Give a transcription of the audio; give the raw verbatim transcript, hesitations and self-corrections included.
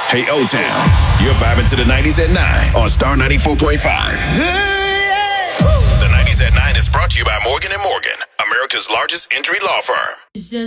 Hey, O-Town, you're vibing to the nineties at nine on Star ninety-four point five. The nineties at nine is brought to you by Morgan and Morgan, America's largest injury law firm. It's just